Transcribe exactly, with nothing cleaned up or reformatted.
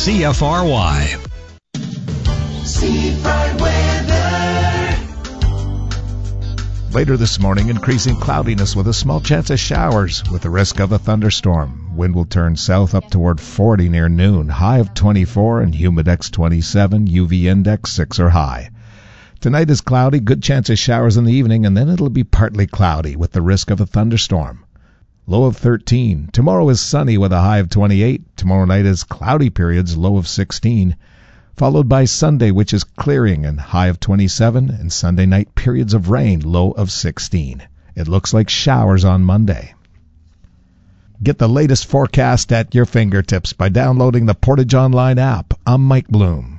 C F R Y. Seafront weather. Later this morning, increasing cloudiness with a small chance of showers with the risk of a thunderstorm. Wind will turn south up toward forty near noon. High of twenty-four and humidex twenty-seven. U V index six or high. Tonight is cloudy, good chance of showers in the evening, and then it'll be partly cloudy with the risk of a thunderstorm. Low of thirteen. Tomorrow is sunny with a high of twenty-eight. Tomorrow night is cloudy periods, low of sixteen. Followed by Sunday, which is clearing, and high of twenty-seven. And Sunday night, periods of rain, low of sixteen. It looks like showers on Monday. Get the latest forecast at your fingertips by downloading the Portage Online app. I'm Mike Bloom.